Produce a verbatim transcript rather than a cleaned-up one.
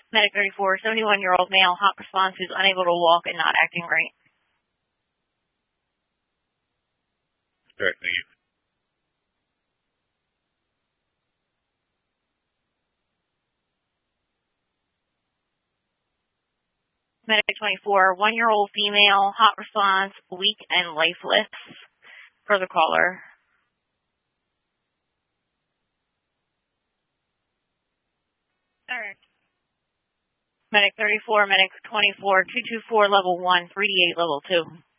Medic thirty-four, seventy-one-year-old male, hot response who's unable to walk and not acting right. All right, thank you. Medic twenty-four, one-year-old female, hot response, weak and lifeless. For the caller. Third. Medic thirty-four, Medic twenty-four, two two four, level one, three eight, level two.